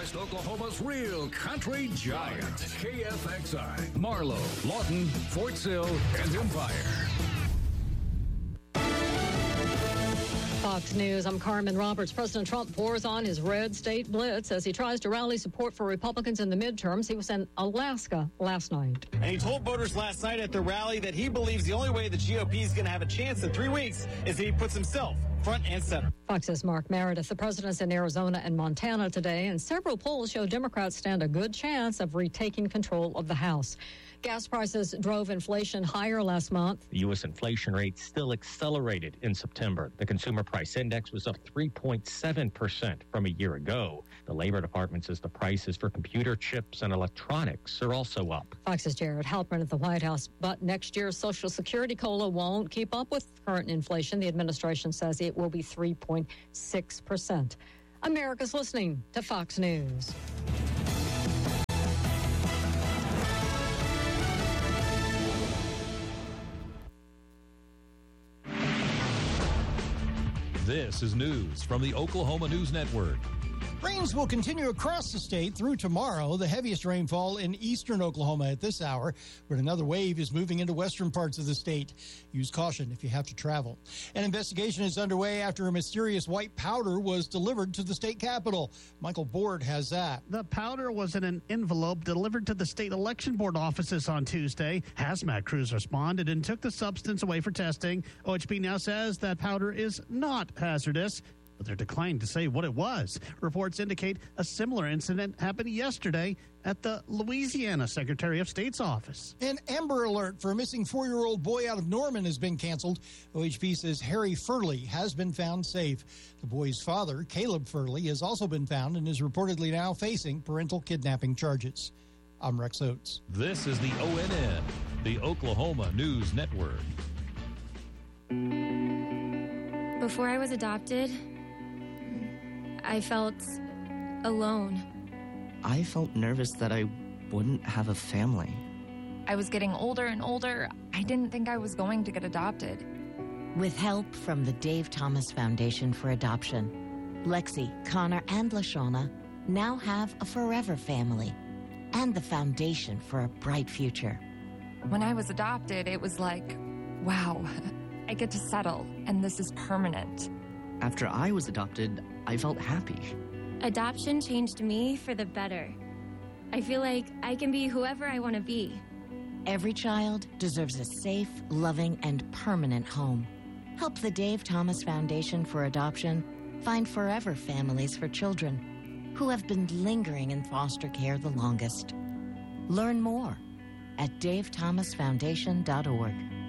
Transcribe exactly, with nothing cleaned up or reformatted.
West Oklahoma's real country giant. K F X I, Marlow, Lawton, Fort Sill, and Empire. Fox News, I'm Carmen Roberts. President Trump pours on his red state blitz as he tries to rally support for Republicans in the midterms. He was in Alaska last night. And he told voters last night at the rally that he believes the only way the G O P is going to have a chance in three weeks is if he puts himself front and center. Fox's Mark Meredith. The president's in Arizona and Montana today, and several polls show Democrats stand a good chance of retaking control of the House. Gas prices drove inflation higher last month. The U S inflation rate still accelerated in September. The consumer price index was up three point seven percent from a year ago. The Labor Department says the prices for computer chips and electronics are also up. Fox's Jared Halpern at the White House. But next year's Social Security COLA won't keep up with current inflation. The administration says it will be three point six percent. America's listening to Fox News. This is news from the Oklahoma News Network. Rains will continue across the state through tomorrow. The heaviest rainfall in eastern Oklahoma at this hour, but another wave is moving into western parts of the state. Use caution if you have to travel. An investigation is underway after a mysterious white powder was delivered to the state capitol. Michael Board has that. The powder was in an envelope delivered to the state election board offices on Tuesday. Hazmat crews responded and took the substance away for testing. O H B now says that powder is not hazardous, but they're declining to say what it was. Reports indicate a similar incident happened yesterday at the Louisiana Secretary of State's office. An Amber Alert for a missing four-year-old boy out of Norman has been canceled. O H B says Harry Furley has been found safe. The boy's father, Caleb Furley, has also been found and is reportedly now facing parental kidnapping charges. I'm Rex Oates. This is the O N N, the Oklahoma News Network. Before I was adopted, I felt alone. I felt nervous that I wouldn't have a family. I was getting older and older. I didn't think I was going to get adopted. With help from the Dave Thomas Foundation for Adoption, Lexi, Connor, and LaShawna now have a forever family and the foundation for a bright future. When I was adopted, it was like, wow, I get to settle, and this is permanent. After I was adopted, I felt happy. Adoption changed me for the better. I feel like I can be whoever I want to be. Every child deserves a safe, loving, and permanent home. Help the Dave Thomas Foundation for Adoption find forever families for children who have been lingering in foster care the longest. Learn more at dave thomas foundation dot org.